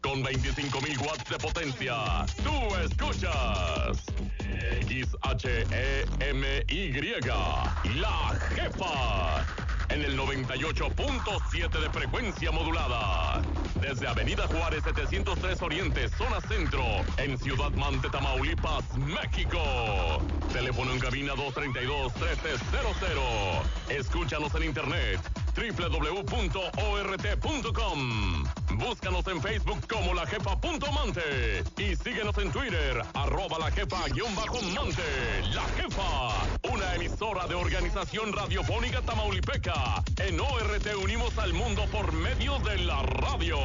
con 25,000 watts de potencia. Tú escuchas XHEMY, La Jefa, en el 98.7 de frecuencia modulada. Desde Avenida Juárez 703 Oriente, zona centro, en Ciudad Mante, Tamaulipas, México. Teléfono en cabina 232-1300. Escúchanos en internet www.ort.com. Búscanos en Facebook como lajefa.mante y síguenos en Twitter @lajefa_mante. La Jefa, una emisora de Organización Radiofónica Tamaulipeca. En ORT unimos al mundo por medio de la radio.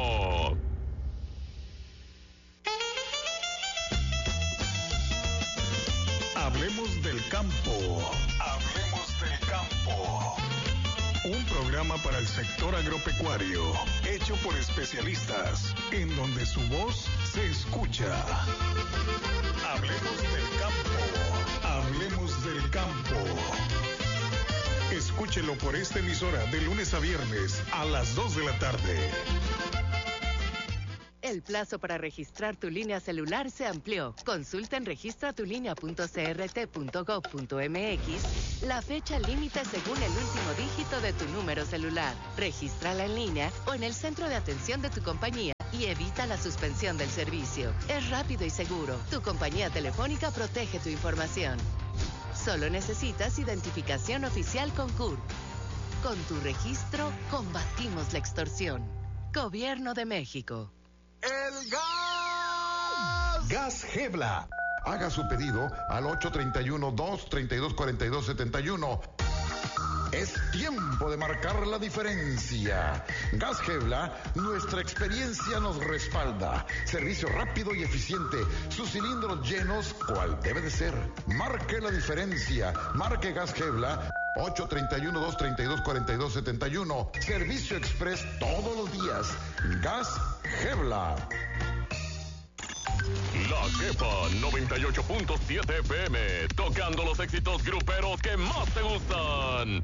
Hablemos del campo. Hablemos del campo. Un programa para el sector agropecuario, hecho por especialistas, en donde su voz se escucha. Hablemos del campo. Hablemos del campo. Escúchelo por esta emisora de lunes a viernes a las 2 de la tarde. El plazo para registrar tu línea celular se amplió. Consulta en registratulínea.crt.gov.mx la fecha límite según el último dígito de tu número celular. Regístrala en línea o en el centro de atención de tu compañía y evita la suspensión del servicio. Es rápido y seguro. Tu compañía telefónica protege tu información. Solo necesitas identificación oficial con CURP. Con tu registro, combatimos la extorsión. Gobierno de México. ¡El gas! Gas Gebla. Haga su pedido al 831-232-4271. Es tiempo de marcar la diferencia. Gas Gebla, nuestra experiencia nos respalda. Servicio rápido y eficiente. Sus cilindros llenos, cual debe de ser. Marque la diferencia. Marque Gas Gebla. 831-232-4271. Servicio express todos los días. Gas Gebla. La Jefa 98.7 FM, tocando los éxitos gruperos que más te gustan.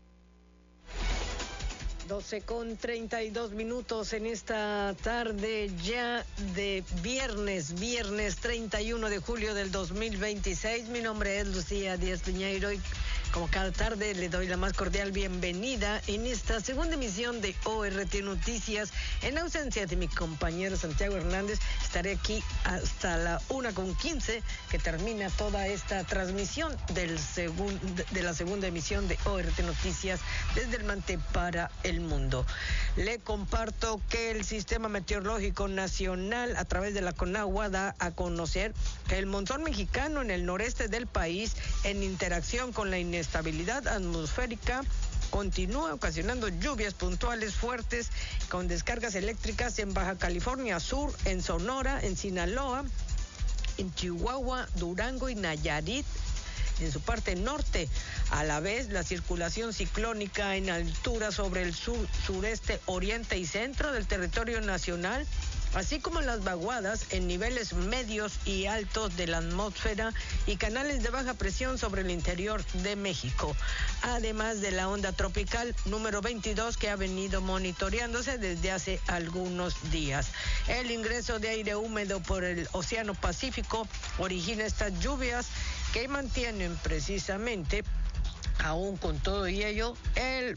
12:32 en esta tarde ya de viernes 31 de julio del 2026. Mi nombre es Lucía Díaz Piñeiro y como cada tarde le doy la más cordial bienvenida en esta segunda emisión de ORT Noticias. En ausencia de mi compañero Santiago Hernández, estaré aquí hasta la 1:15 que termina toda esta transmisión de la segunda emisión de ORT Noticias desde el Mante para el mundo. Le comparto que el Sistema Meteorológico Nacional a través de la CONAGUA da a conocer que el monzón mexicano en el noreste del país, en interacción con la inestabilidad atmosférica, continúa ocasionando lluvias puntuales fuertes con descargas eléctricas en Baja California Sur, en Sonora, en Sinaloa, en Chihuahua, Durango y Nayarit, en su parte norte. A la vez, la circulación ciclónica en altura sobre el sur, sureste, oriente y centro del territorio nacional, así como las vaguadas en niveles medios y altos de la atmósfera y canales de baja presión sobre el interior de México, además de la onda tropical número 22 que ha venido monitoreándose desde hace algunos días. El ingreso de aire húmedo por el Océano Pacífico origina estas lluvias que mantienen precisamente, aún con todo y ello, el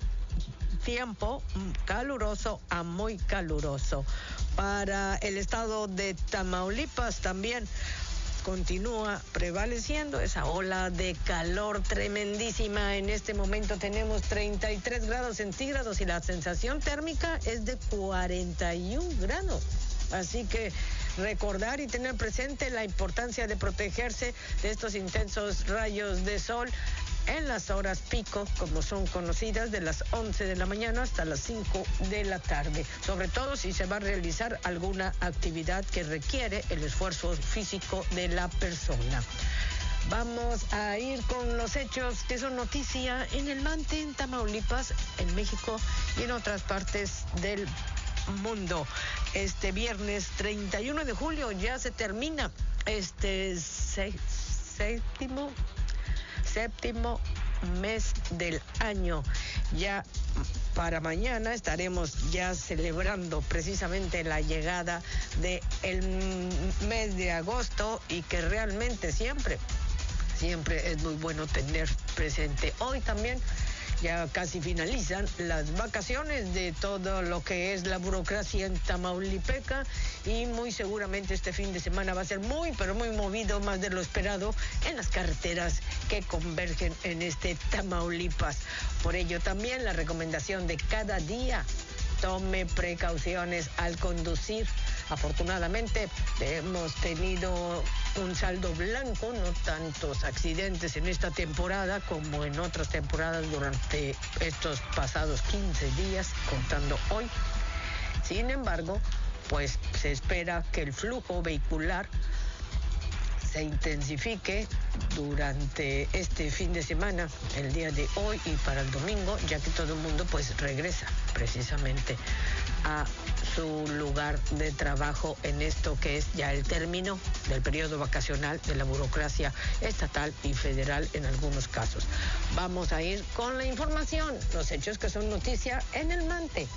tiempo caluroso a muy caluroso. Para el estado de Tamaulipas también continúa prevaleciendo esa ola de calor tremendísima. En este momento tenemos 33 grados centígrados y la sensación térmica es de 41 grados. Así que recordar y tener presente la importancia de protegerse de estos intensos rayos de sol en las horas pico, como son conocidas, de las 11 de la mañana hasta las 5 de la tarde, sobre todo si se va a realizar alguna actividad que requiere el esfuerzo físico de la persona. Vamos a ir con los hechos que son noticia en el Mante, en Tamaulipas, en México y en otras partes del mundo. Este viernes 31 de julio ya se termina este séptimo mes del año. ya para mañana estaremos ya celebrando precisamente la llegada del mes de agosto, y que realmente siempre es muy bueno tener presente. Hoy también ya casi finalizan las vacaciones de todo lo que es la burocracia en Tamaulipeca, y muy seguramente este fin de semana va a ser muy, pero muy movido, más de lo esperado, en las carreteras que convergen en este Tamaulipas. Por ello también la recomendación de cada día: tome precauciones al conducir. Afortunadamente hemos tenido un saldo blanco, no tantos accidentes en esta temporada como en otras temporadas durante estos pasados 15 días, contando hoy. Sin embargo, pues se espera que el flujo vehicular se intensifique durante este fin de semana, el día de hoy y para el domingo, ya que todo el mundo pues regresa precisamente a su lugar de trabajo en esto que es ya el término del periodo vacacional de la burocracia estatal y federal en algunos casos. Vamos a ir con la información, los hechos que son noticia en el Mante.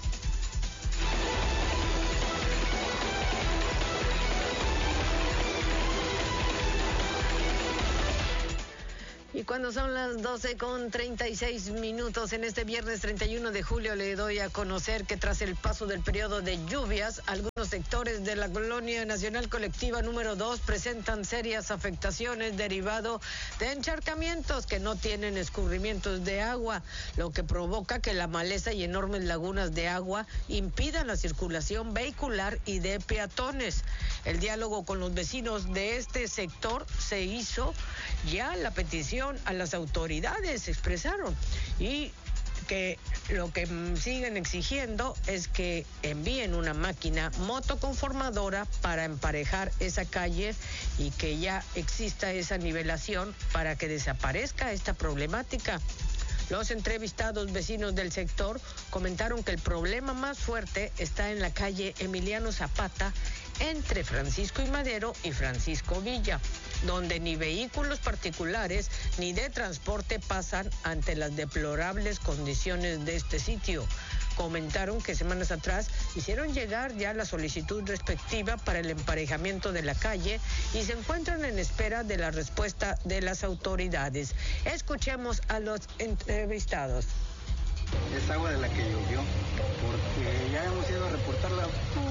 Y cuando son las 12:36 en este viernes 31 de julio, le doy a conocer que tras el paso del periodo de lluvias, algunos sectores de la Colonia Nacional Colectiva número 2 presentan serias afectaciones derivado de encharcamientos que no tienen escurrimientos de agua, lo que provoca que la maleza y enormes lagunas de agua impidan la circulación vehicular y de peatones. El diálogo con los vecinos de este sector se hizo, ya la petición a las autoridades expresaron, y que lo que siguen exigiendo es que envíen una máquina motoconformadora para emparejar esa calle y que ya exista esa nivelación para que desaparezca esta problemática. Los entrevistados vecinos del sector comentaron que el problema más fuerte está en la calle Emiliano Zapata, entre Francisco y Madero y Francisco Villa, donde ni vehículos particulares ni de transporte pasan ante las deplorables condiciones de este sitio. Comentaron que semanas atrás hicieron llegar ya la solicitud respectiva para el emparejamiento de la calle y se encuentran en espera de la respuesta de las autoridades. Escuchemos a los entrevistados. Es agua de la que llovió, porque ya hemos ido a reportarla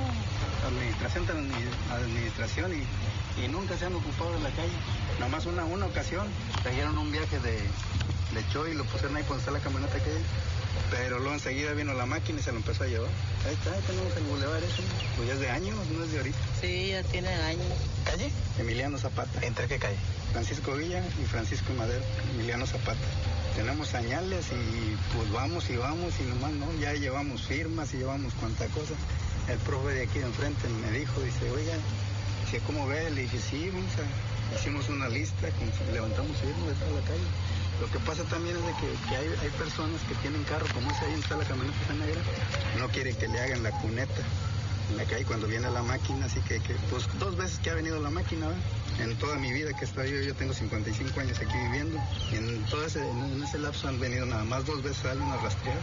a administración y nunca se han ocupado de la calle. Nomás una ocasión trajeron un viaje de Choy y lo pusieron ahí cuando está la camioneta que hay. Pero luego enseguida vino la máquina y se lo empezó a llevar. Ahí está, ahí tenemos el bulevar ese. Pues ya es de años, no es de ahorita. Sí, ya tiene años. ¿Calle? Emiliano Zapata. ¿Entre qué calle? Francisco Villa y Francisco Madero, Emiliano Zapata. Tenemos señales y pues vamos y nomás no, ya llevamos firmas y llevamos cuanta cosa. El profe de aquí de enfrente me dijo, dice, oiga, ¿cómo ve? Le dije, sí, hicimos una lista, levantamos firmas de toda la calle. Lo que pasa también es de que hay personas que tienen carro, como ese ahí está la camioneta esa negra, no quiere que le hagan la cuneta en la calle cuando viene la máquina, así que pues 2 veces que ha venido la máquina, ¿verdad? En toda mi vida que he estado yo tengo 55 años aquí viviendo, y en ese lapso han venido nada más 2 veces a darle una rastreada.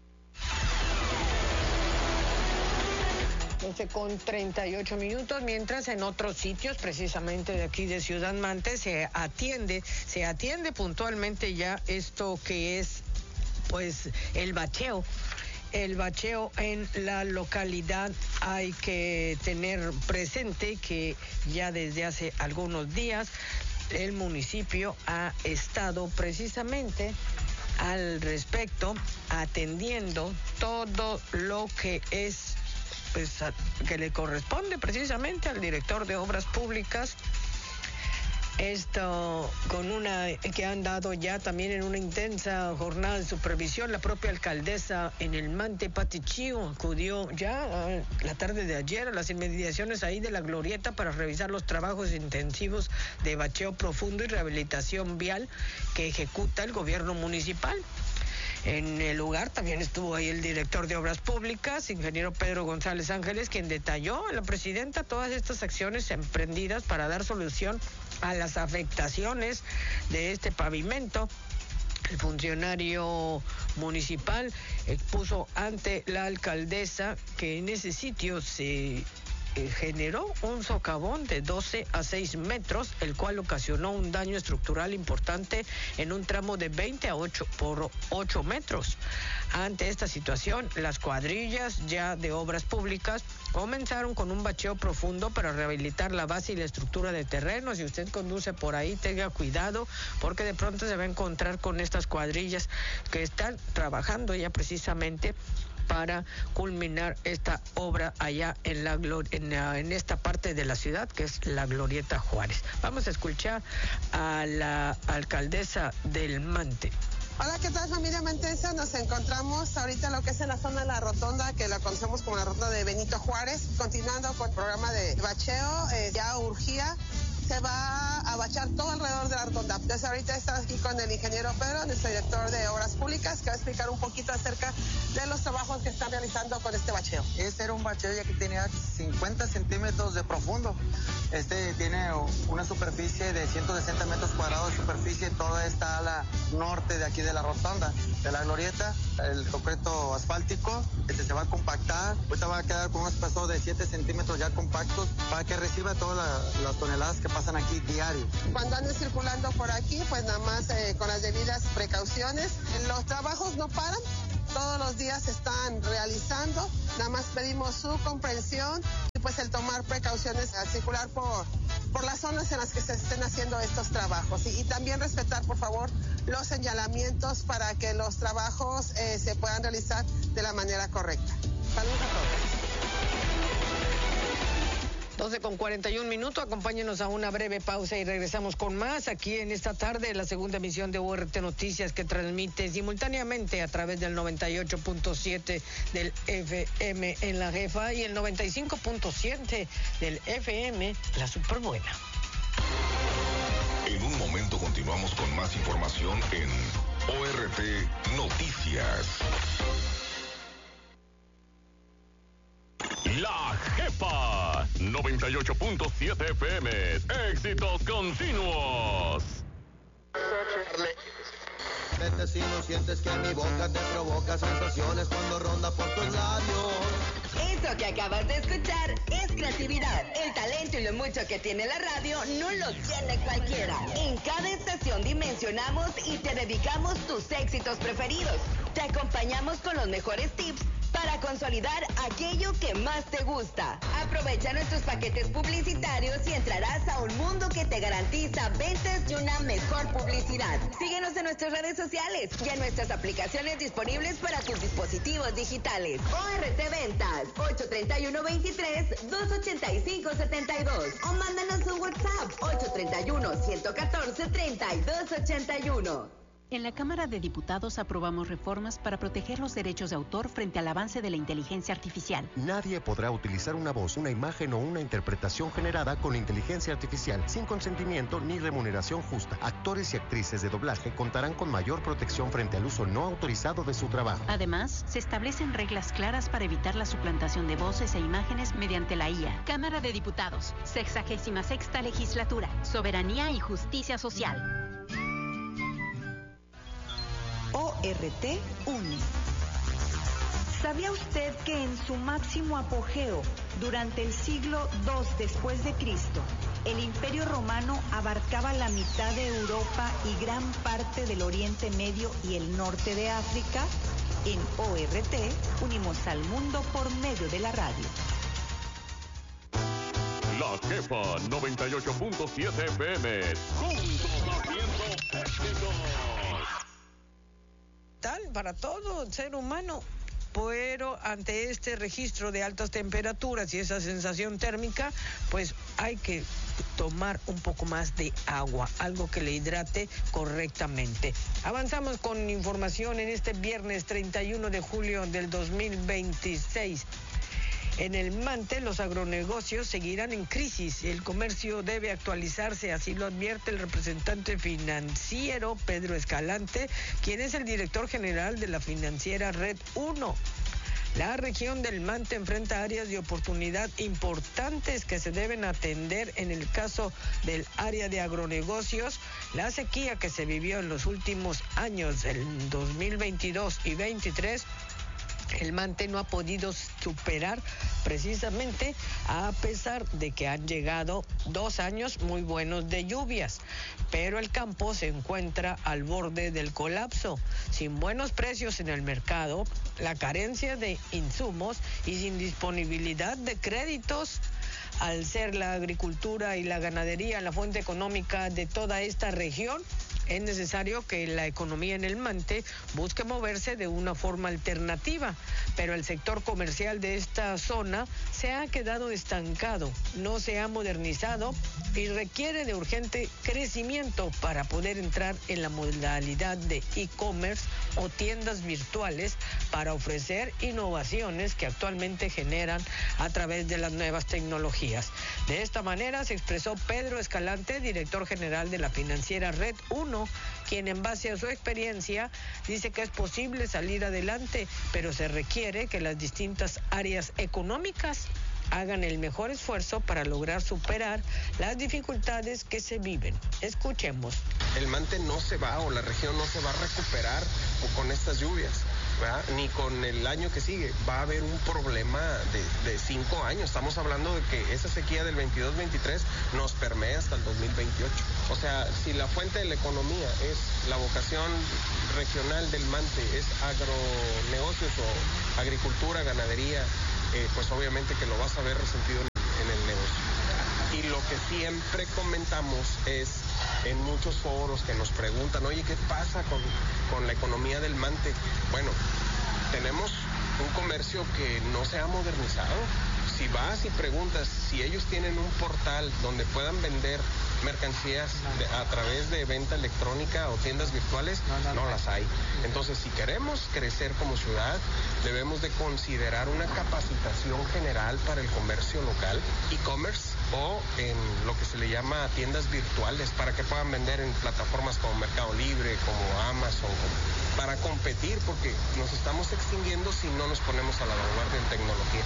11:38, mientras en otros sitios, precisamente de aquí de Ciudad Mante, se atiende puntualmente ya esto que es, pues, el bacheo. El bacheo en la localidad. Hay que tener presente que ya desde hace algunos días el municipio ha estado precisamente al respecto atendiendo todo lo que es, pues, que le corresponde precisamente al director de Obras Públicas. Esto que han dado ya también en una intensa jornada de supervisión. La propia alcaldesa en el Mante, Pati Chío, acudió ya la tarde de ayer a las inmediaciones ahí de la Glorieta para revisar los trabajos intensivos de bacheo profundo y rehabilitación vial que ejecuta el gobierno municipal. En el lugar también estuvo ahí el director de Obras Públicas, ingeniero Pedro González Ángeles, quien detalló a la presidenta todas estas acciones emprendidas para dar solución a las afectaciones de este pavimento. El funcionario municipal expuso ante la alcaldesa que en ese sitio se generó un socavón de 12 a 6 metros, el cual ocasionó un daño estructural importante en un tramo de 20 a 8 por 8 metros. Ante esta situación, las cuadrillas ya de obras públicas comenzaron con un bacheo profundo para rehabilitar la base y la estructura de terreno. Si usted conduce por ahí, tenga cuidado, porque de pronto se va a encontrar con estas cuadrillas que están trabajando ya precisamente para culminar esta obra allá en esta parte de la ciudad, que es la Glorieta Juárez. Vamos a escuchar a la alcaldesa del Mante. Hola, ¿qué tal, familia mantense? Nos encontramos ahorita en lo que es en la zona de la rotonda, que la conocemos como la rotonda de Benito Juárez. Continuando con el programa de bacheo, ya urgía. Se va a bachar todo alrededor de la rotonda. Entonces ahorita estamos aquí con el ingeniero Pedro, nuestro director de Obras Públicas, que va a explicar un poquito acerca de los trabajos que están realizando con este bacheo. Este era un bacheo ya que tenía 50 centímetros de profundo. Este tiene una superficie de 160 metros cuadrados de superficie, toda esta ala norte de aquí de la rotonda, de la glorieta. El concreto asfáltico se va a compactar. Ahorita va a quedar con un espesor de 7 centímetros ya compactos para que reciba todas las toneladas que pasan aquí diario. Cuando anden circulando por aquí, pues nada más con las debidas precauciones. Los trabajos no paran, todos los días se están realizando. Nada más pedimos su comprensión y pues el tomar precauciones al circular por las zonas en las que se estén haciendo estos trabajos. Y también respetar, por favor, los señalamientos para que los trabajos se puedan realizar de la manera correcta. Saludos a todos. 12:41, acompáñenos a una breve pausa y regresamos con más aquí en esta tarde, la segunda emisión de URT Noticias, que transmite simultáneamente a través del 98.7 del FM en La Jefa y el 95.7 del FM La Superbuena. En un momento continuamos con más información en ORT Noticias. La Jefa 98.7 FM, éxitos continuos. Vete si no sientes que mi boca te provoca sensaciones cuando ronda por tus labios. Eso que acabas de escuchar es creatividad. El talento y lo mucho que tiene la radio no lo tiene cualquiera. En cada estación dimensionamos y te dedicamos tus éxitos preferidos. Te acompañamos con los mejores tips para consolidar aquello que más te gusta. Aprovecha nuestros paquetes publicitarios y entrarás a un mundo que te garantiza ventas y una mejor publicidad. Síguenos en nuestras redes sociales y en nuestras aplicaciones disponibles para tus dispositivos digitales. ORT Ventas, 831-23-285-72. O mándanos un WhatsApp, 831-114-3281. En la Cámara de Diputados aprobamos reformas para proteger los derechos de autor frente al avance de la inteligencia artificial. Nadie podrá utilizar una voz, una imagen o una interpretación generada con inteligencia artificial sin consentimiento ni remuneración justa. Actores y actrices de doblaje contarán con mayor protección frente al uso no autorizado de su trabajo. Además, se establecen reglas claras para evitar la suplantación de voces e imágenes mediante la IA. Cámara de Diputados, 66ª Legislatura, Soberanía y Justicia Social. ORT une. ¿Sabía usted que en su máximo apogeo, durante el siglo II después de Cristo, el Imperio Romano abarcaba la mitad de Europa y gran parte del Oriente Medio y el norte de África? En ORT unimos al mundo por medio de la radio. La Jefa 98.7 FM, juntos haciendo éxitos. Tal para todo ser humano, pero ante este registro de altas temperaturas y esa sensación térmica, pues hay que tomar un poco más de agua, algo que le hidrate correctamente. Avanzamos con información en este viernes 31 de julio del 2026. En el Mante, los agronegocios seguirán en crisis. El comercio debe actualizarse, así lo advierte el representante financiero Pedro Escalante, quien es el director general de la financiera Red 1. La región del Mante enfrenta áreas de oportunidad importantes que se deben atender. En el caso del área de agronegocios, la sequía que se vivió en los últimos años, el 2022 y 2023, el Mante no ha podido superar precisamente a pesar de que han llegado 2 años muy buenos de lluvias, pero el campo se encuentra al borde del colapso, sin buenos precios en el mercado, la carencia de insumos y sin disponibilidad de créditos. Al ser la agricultura y la ganadería la fuente económica de toda esta región, es necesario que la economía en el Mante busque moverse de una forma alternativa, pero el sector comercial de esta zona se ha quedado estancado, no se ha modernizado y requiere de urgente crecimiento para poder entrar en la modalidad de e-commerce o tiendas virtuales para ofrecer innovaciones que actualmente generan a través de las nuevas tecnologías. De esta manera se expresó Pedro Escalante, director general de la financiera Red 1, quien en base a su experiencia dice que es posible salir adelante, pero se requiere que las distintas áreas económicas hagan el mejor esfuerzo para lograr superar las dificultades que se viven. Escuchemos. El Mante no se va, o la región no se va a recuperar con estas lluvias, ¿verdad? Ni con el año que sigue. Va a haber un problema de 5 años. Estamos hablando de que esa sequía del 22-23 nos permea hasta el 2028. O sea, si la fuente de la economía es la vocación regional del Mante, es agronegocios o agricultura, ganadería, pues obviamente que lo vas a ver resentido en el negocio. Y lo que siempre comentamos es, en muchos foros que nos preguntan, oye, ¿qué pasa con la economía del Mante? Bueno, tenemos un comercio que no se ha modernizado. Si vas y preguntas si ellos tienen un portal donde puedan vender mercancías a través de venta electrónica o tiendas virtuales, no las hay. Entonces, si queremos crecer como ciudad, debemos de considerar una capacitación general para el comercio local, e-commerce, o en lo que se le llama tiendas virtuales, para que puedan vender en plataformas como Mercado Libre, como Amazon, para competir, porque nos estamos extinguiendo si no nos ponemos a la vanguardia en tecnología.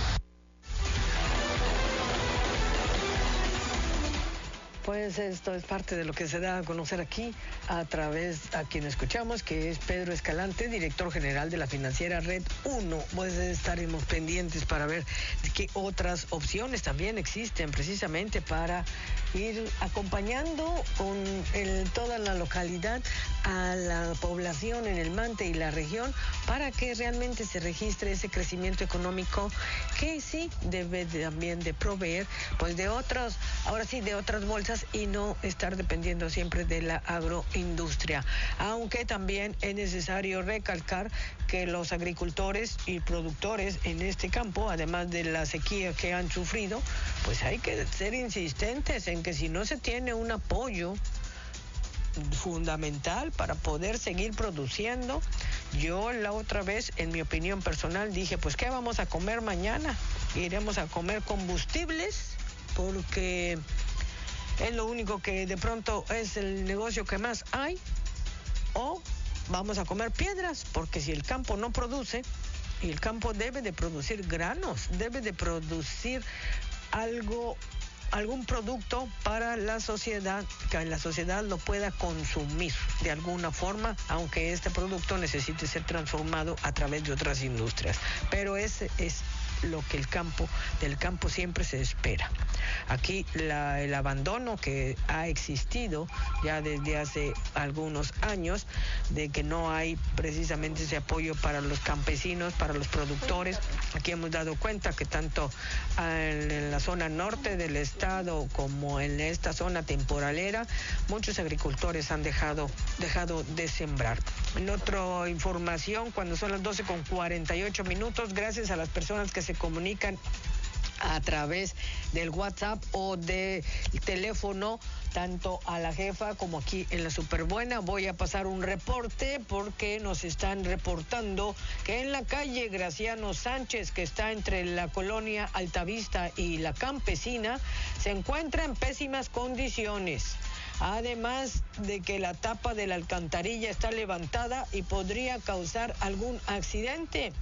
Pues esto es parte de lo que se da a conocer aquí a través a quien escuchamos, que es Pedro Escalante, director general de la financiera Red 1. Pues estaremos pendientes para ver qué otras opciones también existen precisamente para ir acompañando con toda la localidad a la población en el Mante y la región para que realmente se registre ese crecimiento económico que sí debe también de proveer pues de otras, ahora sí, de otras bolsas y no estar dependiendo siempre de la agroindustria. Aunque también es necesario recalcar que los agricultores y productores en este campo, además de la sequía que han sufrido, pues hay que ser insistentes en que si no se tiene un apoyo fundamental para poder seguir produciendo. Yo la otra vez, en mi opinión personal, dije, pues ¿qué vamos a comer mañana? Iremos a comer combustibles porque es lo único que de pronto es el negocio que más hay, o vamos a comer piedras, porque si el campo no produce, y el campo debe de producir granos, debe de producir algún producto para la sociedad, que la sociedad lo pueda consumir de alguna forma, aunque este producto necesite ser transformado a través de otras industrias. Pero ese es lo que del campo siempre se espera. Aquí el abandono que ha existido ya desde hace algunos años, de que no hay precisamente ese apoyo para los campesinos, para los productores. Aquí hemos dado cuenta que tanto en la zona norte del estado como en esta zona temporalera, muchos agricultores han dejado de sembrar. En otra información, cuando son las 12:48, gracias a las personas que se comunican a través del WhatsApp o del teléfono, tanto a la jefa como aquí en la Superbuena. Voy a pasar un reporte porque nos están reportando que en la calle Graciano Sánchez, que está entre la colonia Altavista y la Campesina, se encuentra en pésimas condiciones. Además de que la tapa de la alcantarilla está levantada y podría causar algún accidente.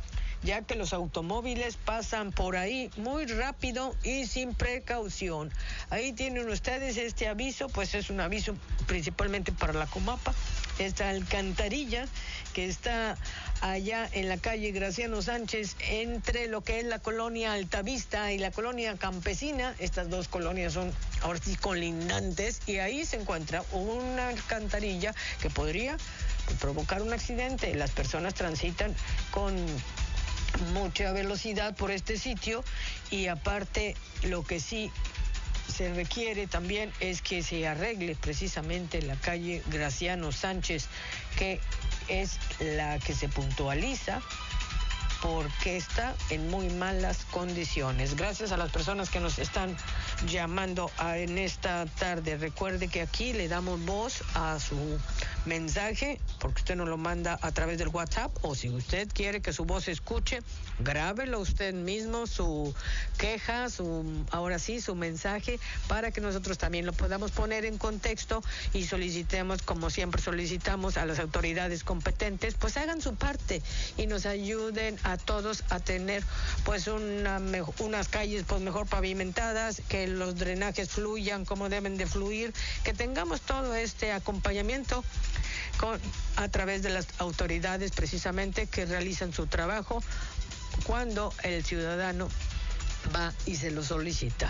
ya que los automóviles pasan por ahí muy rápido y sin precaución. Ahí tienen ustedes este aviso, pues es un aviso principalmente para la Comapa. Esta alcantarilla que está allá en la calle Graciano Sánchez, entre lo que es la colonia Altavista y la colonia Campesina. Estas dos colonias son ahora sí colindantes, y ahí se encuentra una alcantarilla que podría provocar un accidente. Las personas transitan con mucha velocidad por este sitio, y aparte lo que sí se requiere también es que se arregle precisamente la calle Graciano Sánchez, que es la que se puntualiza porque está en muy malas condiciones. Gracias a las personas que nos están llamando en esta tarde. Recuerde que aquí le damos voz a su mensaje, porque usted nos lo manda a través del WhatsApp, o si usted quiere que su voz se escuche, grábelo usted mismo, su queja, ahora sí, su mensaje, para que nosotros también lo podamos poner en contexto y solicitemos, como siempre solicitamos a las autoridades competentes, pues hagan su parte y nos ayuden a todos a tener pues unas calles pues mejor pavimentadas, que los drenajes fluyan como deben de fluir, que tengamos todo este acompañamiento a través de las autoridades precisamente que realizan su trabajo cuando el ciudadano va y se lo solicita.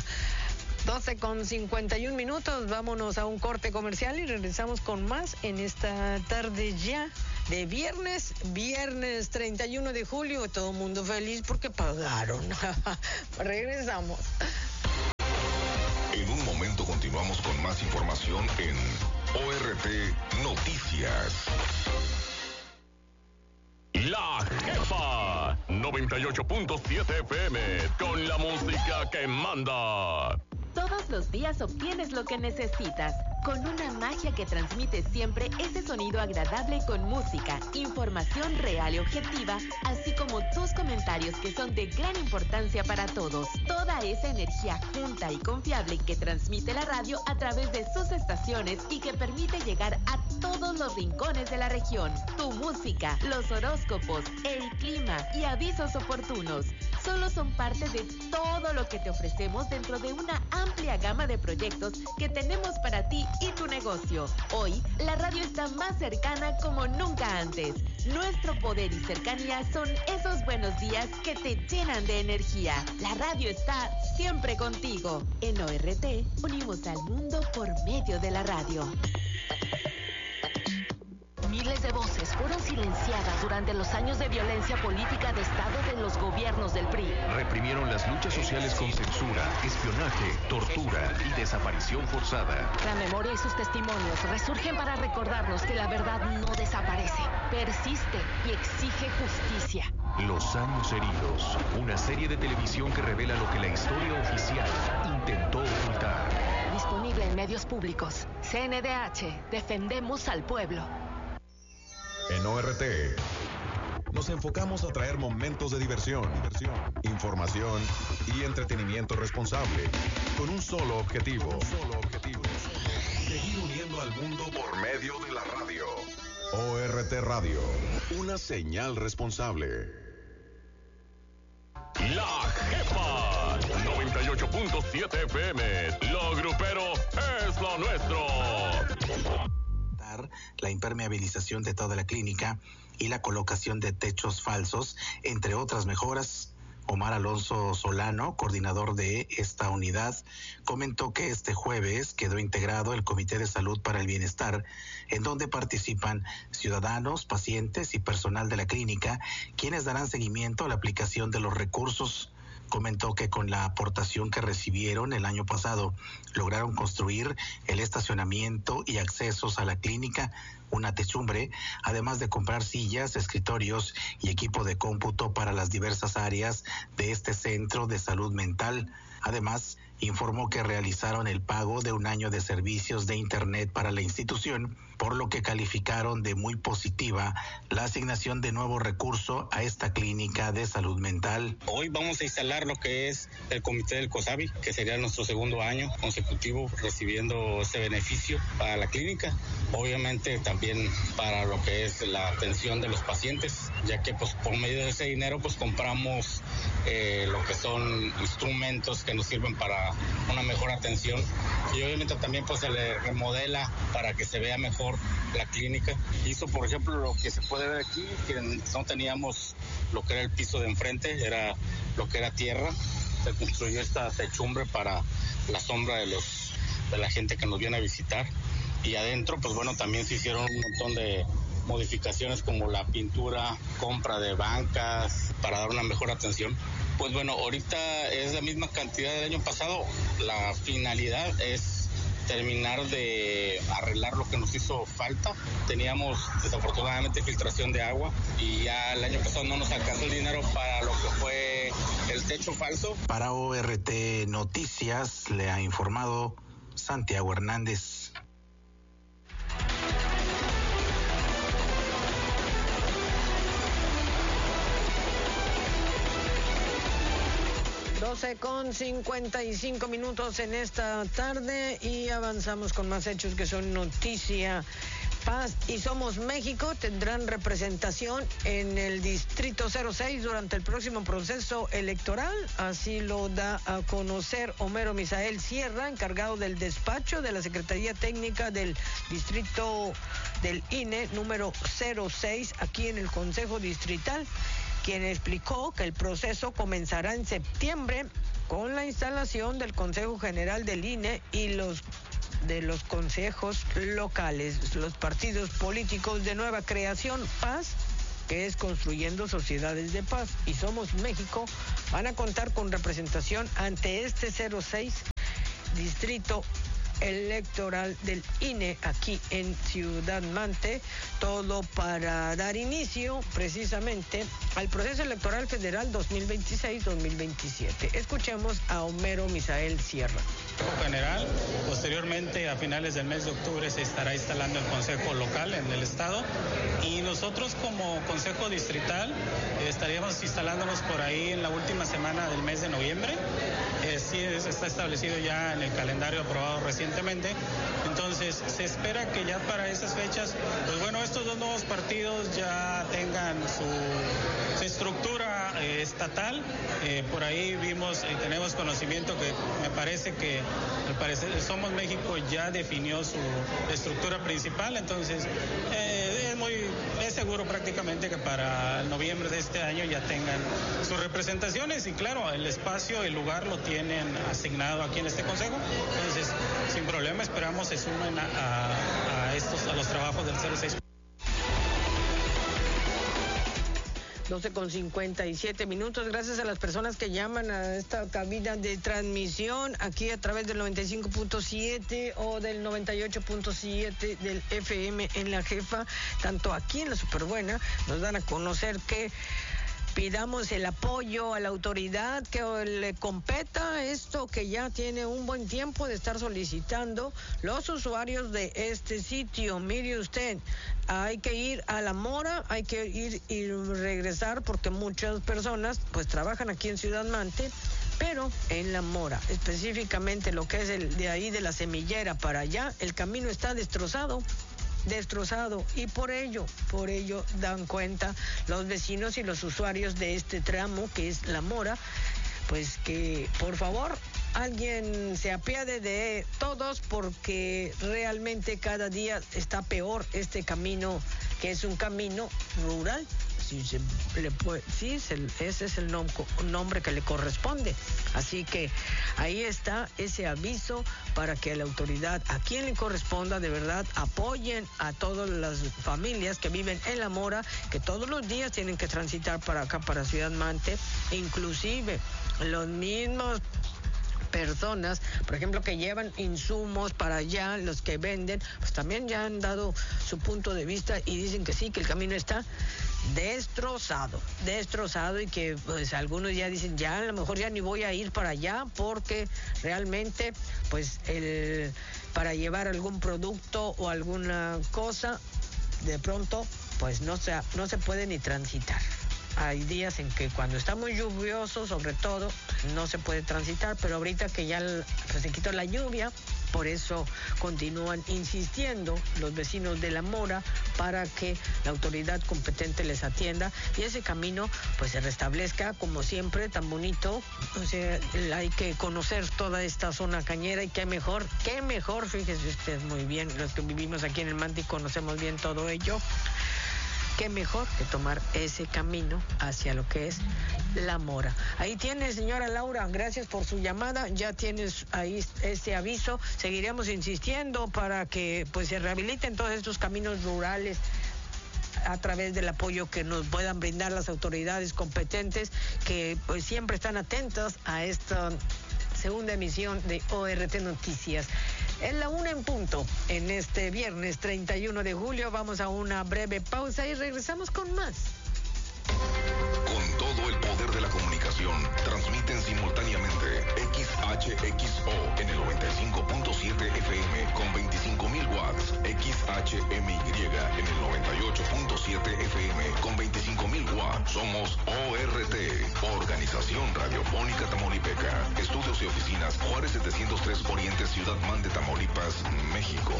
12:51, vámonos a un corte comercial y regresamos con más en esta tarde ya de viernes 31 de julio, todo el mundo feliz porque pagaron. Regresamos. En un momento continuamos con más información en ORT Noticias. La Jefa 98.7 FM con la música que manda. Todos los días obtienes lo que necesitas, con una magia que transmite siempre ese sonido agradable con música, información real y objetiva, así como tus comentarios que son de gran importancia para todos. Toda esa energía junta y confiable que transmite la radio a través de sus estaciones y que permite llegar a todos los rincones de la región. Tu música, los horóscopos, el clima y avisos oportunos solo son parte de todo lo que te ofrecemos dentro de una amplia gama de proyectos que tenemos para ti y tu negocio. Hoy, la radio está más cercana como nunca antes. Nuestro poder y cercanía son esos buenos días que te llenan de energía. La radio está siempre contigo. En ORT, unimos al mundo por medio de la radio. Miles de voces fueron silenciadas durante los años de violencia política de Estado de los gobiernos del PRI. Reprimieron las luchas sociales con censura, espionaje, tortura y desaparición forzada. La memoria y sus testimonios resurgen para recordarnos que la verdad no desaparece, persiste y exige justicia. Los años heridos, una serie de televisión que revela lo que la historia oficial intentó ocultar. Disponible en medios públicos. CNDH, defendemos al pueblo. En ORT nos enfocamos a traer momentos de diversión, información y entretenimiento responsable, con un solo objetivo. Seguir uniendo al mundo por medio de la radio. ORT Radio, una señal responsable. La Jefa 98.7 FM. Lo grupero es lo nuestro. La impermeabilización de toda la clínica y la colocación de techos falsos, entre otras mejoras. Omar Alonso Solano, coordinador de esta unidad, comentó que este jueves quedó integrado el Comité de Salud para el Bienestar, en donde participan ciudadanos, pacientes y personal de la clínica, quienes darán seguimiento a la aplicación de los recursos. Comentó que con la aportación que recibieron el año pasado, lograron construir el estacionamiento y accesos a la clínica, una techumbre, además de comprar sillas, escritorios y equipo de cómputo para las diversas áreas de este centro de salud mental. Además, informó que realizaron el pago de un año de servicios de Internet para la institución, por lo que calificaron de muy positiva la asignación de nuevo recurso a esta clínica de salud mental. Hoy vamos a instalar celebrar lo que es el comité del COSABI, que sería nuestro segundo año consecutivo recibiendo ese beneficio para la clínica. Obviamente también para lo que es la atención de los pacientes, ya que pues por medio de ese dinero pues compramos lo que son instrumentos que nos sirven para una mejor atención, y obviamente también pues se le remodela para que se vea mejor la clínica. Hizo por ejemplo lo que se puede ver aquí, que no teníamos lo que era el piso de enfrente, era lo que era tierra. Se construyó esta techumbre para la sombra de la gente que nos viene a visitar, y adentro pues bueno también se hicieron un montón de modificaciones como la pintura, compra de bancas para dar una mejor atención. Pues bueno, ahorita es la misma cantidad del año pasado. La finalidad es terminar de arreglar lo que nos hizo falta. Teníamos desafortunadamente filtración de agua y ya el año pasado no nos alcanzó el dinero para lo que fue el techo falso. Para ORT Noticias le ha informado Santiago Hernández. Con 55 minutos en esta tarde y avanzamos con más hechos que son noticia. Paz y Somos México tendrán representación en el Distrito 06 durante el próximo proceso electoral. Así lo da a conocer Homero Misael Sierra, encargado del despacho de la Secretaría Técnica del Distrito del INE número 06 aquí en el Consejo Distrital, quien explicó que el proceso comenzará en septiembre con la instalación del Consejo General del INE y de los consejos locales. Los partidos políticos de nueva creación, Paz, que es Construyendo Sociedades de Paz, y Somos México, van a contar con representación ante este 06 Distrito Electoral del INE aquí en Ciudad Mante, todo para dar inicio precisamente al proceso electoral federal 2026-2027. Escuchemos a Homero Misael Sierra. General, posteriormente a finales del mes de octubre se estará instalando el Consejo Local en el Estado, y nosotros como Consejo Distrital estaríamos instalándonos por ahí en la última semana del mes de noviembre. Sí está establecido ya en el calendario aprobado recientemente, entonces se espera que ya para esas fechas, pues bueno, estos dos nuevos partidos ya tengan su estructura estatal. Por ahí vimos y tenemos conocimiento que me parece que al parecer Somos México ya definió su estructura principal, entonces es seguro prácticamente que para noviembre de este año ya tengan sus representaciones, y claro, el espacio, el lugar lo tienen asignado aquí en este consejo, entonces sin problema esperamos se sumen a los trabajos del 06. 12:57 minutos. Gracias a las personas que llaman a esta cabina de transmisión aquí a través del 95.7 o del 98.7 del FM en La Jefa, tanto aquí en La Superbuena, nos dan a conocer que pidamos el apoyo a la autoridad que le competa esto que ya tiene un buen tiempo de estar solicitando los usuarios de este sitio. Mire usted, hay que ir a La Mora, hay que ir y regresar porque muchas personas pues trabajan aquí en Ciudad Mante, pero en La Mora, específicamente lo que es el de ahí de la Semillera para allá, el camino está destrozado, y por ello dan cuenta los vecinos y los usuarios de este tramo que es La Mora, pues que por favor alguien se apiade de todos porque realmente cada día está peor este camino, que es un camino rural. Ese es el nombre que le corresponde. Así que ahí está ese aviso para que la autoridad, a quien le corresponda, de verdad apoyen a todas las familias que viven en La Mora, que todos los días tienen que transitar para acá, para Ciudad Mante, inclusive los mismos personas, por ejemplo, que llevan insumos para allá, los que venden, pues también ya han dado su punto de vista y dicen que sí, que el camino está destrozado y que pues algunos ya dicen ya a lo mejor ya ni voy a ir para allá porque realmente pues para llevar algún producto o alguna cosa de pronto pues no se puede ni transitar. hay días en que cuando está muy lluvioso, sobre todo, no se puede transitar, pero ahorita que ya se quitó la lluvia, por eso continúan insistiendo los vecinos de La Mora para que la autoridad competente les atienda y ese camino pues se restablezca como siempre, tan bonito. O sea, hay que conocer toda esta zona cañera y qué mejor, fíjese usted muy bien, los que vivimos aquí en el Manti conocemos bien todo ello. Qué mejor que tomar ese camino hacia lo que es La Mora. Ahí tiene, señora Laura, gracias por su llamada. Ya tienes ahí este aviso. Seguiremos insistiendo para que pues se rehabiliten todos estos caminos rurales a través del apoyo que nos puedan brindar las autoridades competentes que pues siempre están atentas a esta segunda emisión de ORT Noticias. Es la 1 en punto en este viernes 31 de julio. Vamos a una breve pausa y regresamos con más. Con todo el poder de la comunicación, transmiten simultáneamente XHXO en el 95.7 FM con 25.000 watts, XHMY en el 98.7 FM con 25.000 watts. Somos ORT, Organización Radiofónica Tamaulipeca. Estudios y oficinas Juárez 703 Oriente, Ciudad Mante, Tamaulipas, México.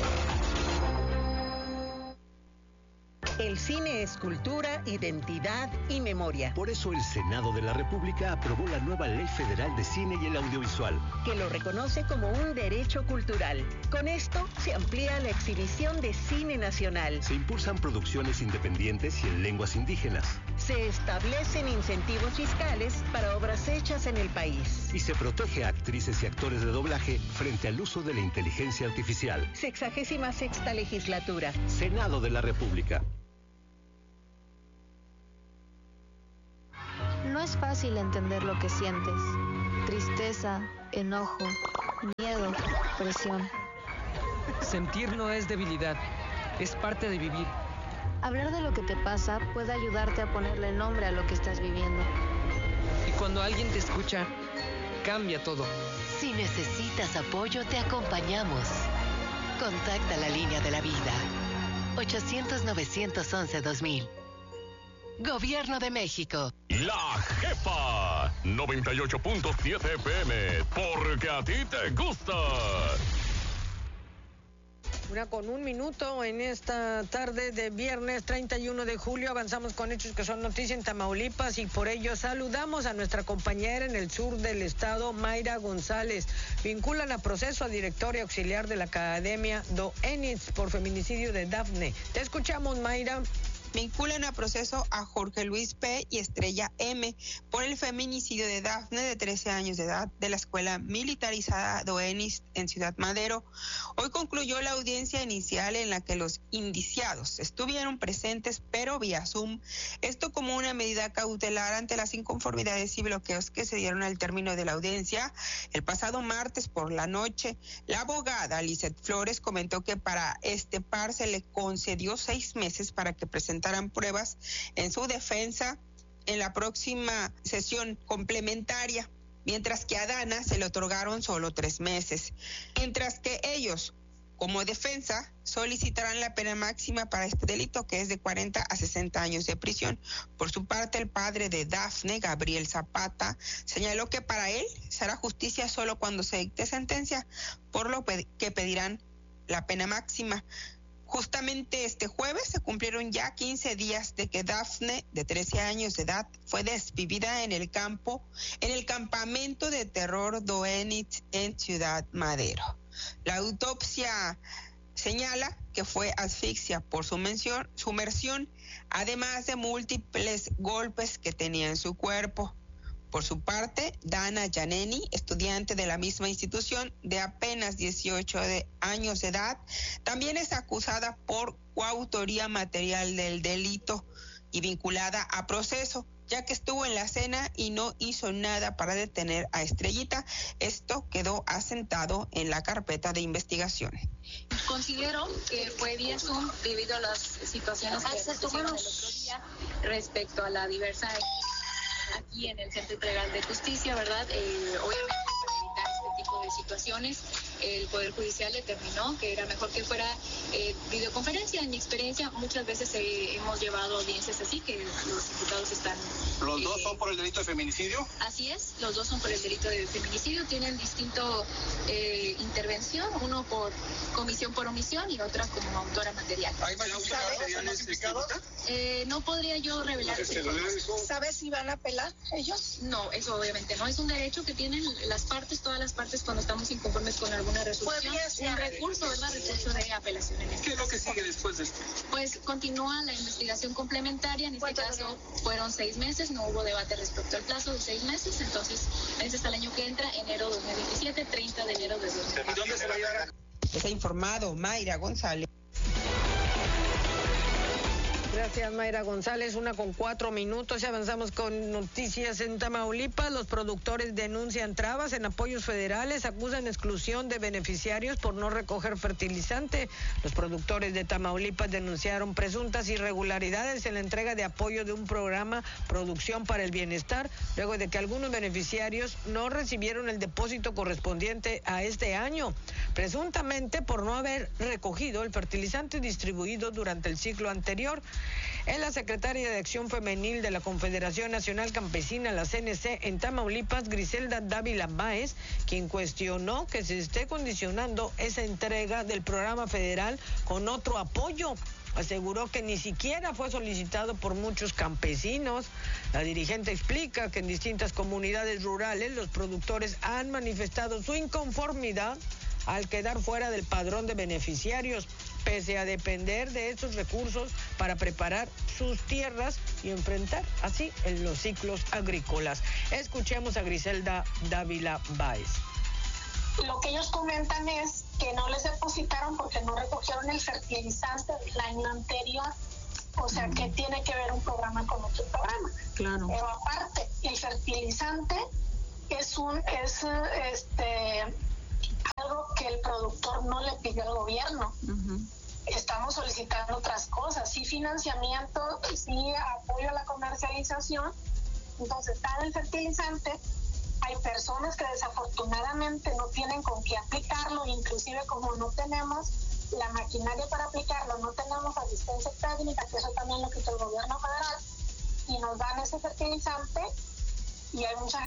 El cine es cultura, identidad y memoria. Por eso el Senado de la República aprobó la nueva Ley Federal de Cine y el Audiovisual, que lo reconoce como un derecho cultural. Con esto se amplía la exhibición de cine nacional. Se impulsan producciones independientes y en lenguas indígenas. Se establecen incentivos fiscales para obras hechas en el país. Y se protege a actrices y actores de doblaje frente al uso de la inteligencia artificial. 66ª legislatura. Senado de la República. No es fácil entender lo que sientes. Tristeza, enojo, miedo, presión. Sentir no es debilidad, es parte de vivir. Hablar de lo que te pasa puede ayudarte a ponerle nombre a lo que estás viviendo. Y cuando alguien te escucha, cambia todo. Si necesitas apoyo, te acompañamos. Contacta la línea de la vida. 800-911-2000. Gobierno de México. La Jefa 98.7 FM, porque a ti te gusta. 1:01 en esta tarde de viernes 31 de julio. Avanzamos con hechos que son noticia en Tamaulipas y por ello saludamos a nuestra compañera en el sur del estado, Mayra González. Vinculan a proceso a director y auxiliar de la Academia Doenitz por feminicidio de Dafne. Te escuchamos, Mayra. Vinculan a proceso a Jorge Luis P. y Estrella M. por el feminicidio de Dafne, de 13 años de edad, de la escuela militarizada Doenitz en Ciudad Madero. Hoy concluyó la audiencia inicial en la que los indiciados estuvieron presentes, pero vía Zoom. Esto como una medida cautelar ante las inconformidades y bloqueos que se dieron al término de la audiencia el pasado martes por la noche. La abogada Lizeth Flores comentó que para este par se le concedió 6 meses para que presentaran pruebas en su defensa en la próxima sesión complementaria, mientras que a Dana se le otorgaron solo 3 meses, mientras que ellos, como defensa, solicitarán la pena máxima para este delito, que es de 40 a 60 años de prisión. Por su parte, el padre de Dafne, Gabriel Zapata, señaló que para él será justicia solo cuando se dicte sentencia, por lo que pedirán la pena máxima. Justamente este jueves se cumplieron ya 15 días de que Dafne, de 13 años de edad, fue desvivida en el campamento de terror Doenitz en Ciudad Madero. La autopsia señala que fue asfixia por sumersión, además de múltiples golpes que tenía en su cuerpo. Por su parte, Dana Yaneni, estudiante de la misma institución de apenas 18 años de edad, también es acusada por coautoría material del delito y vinculada a proceso, ya que estuvo en la escena y no hizo nada para detener a Estrellita. Esto quedó asentado en la carpeta de investigación. Considero que fue vía Zoom debido a las situaciones que se tuvieron el otro día respecto a la diversa aquí en el Centro Integral de Justicia, ¿verdad? Obviamente para evitar este tipo de situaciones, el Poder Judicial determinó que era mejor que fuera videoconferencia. En mi experiencia, muchas veces hemos llevado audiencias así, que los diputados están... ¿Los dos son por el delito de feminicidio? Así es, los dos son por el delito de feminicidio. Tienen distinto intervención, uno por comisión por omisión y otra como autora material. ¿Hay materiales explicados? No podría yo revelar esa información. ¿Sabes si van a apelar ellos? No, eso obviamente no. Es un derecho que tienen las partes, todas las partes, cuando estamos inconformes con alguna resolución. Un recurso, ¿verdad? Recurso de apelación. ¿Qué es lo que sigue después de esto? Pues continúa la investigación complementaria. En este caso fueron 6 meses, no hubo debate respecto al plazo de 6 meses, entonces ese es el año que entra, enero 2027, 30 de enero de 2027. ¿Y dónde se va a llevar a...? Está informado Mayra González. Gracias, Mayra González. 1:04 y avanzamos con noticias en Tamaulipas. Los productores denuncian trabas en apoyos federales, acusan exclusión de beneficiarios por no recoger fertilizante. Los productores de Tamaulipas denunciaron presuntas irregularidades en la entrega de apoyo de un programa Producción para el Bienestar, luego de que algunos beneficiarios no recibieron el depósito correspondiente a este año, presuntamente por no haber recogido el fertilizante distribuido durante el ciclo anterior. Es la secretaria de Acción Femenil de la Confederación Nacional Campesina, la CNC, en Tamaulipas, Griselda Dávila Báez, quien cuestionó que se esté condicionando esa entrega del programa federal con otro apoyo. Aseguró que ni siquiera fue solicitado por muchos campesinos. La dirigente explica que en distintas comunidades rurales los productores han manifestado su inconformidad al quedar fuera del padrón de beneficiarios, pese a depender de esos recursos para preparar sus tierras y enfrentar así en los ciclos agrícolas. Escuchemos a Griselda Dávila Báez. Lo que ellos comentan es que no les depositaron porque no recogieron el fertilizante del año anterior. O sea, que tiene que ver un programa con otro programa. Claro. Pero aparte, el fertilizante es algo que el productor no le pidió al gobierno. Estamos solicitando otras cosas, sí financiamiento, sí apoyo a la comercialización. Entonces, dan el fertilizante, hay personas que desafortunadamente no tienen con qué aplicarlo, inclusive como no tenemos la maquinaria para aplicarlo, no tenemos asistencia técnica, que eso también lo quitó el gobierno federal, y nos dan ese fertilizante, y hay mucha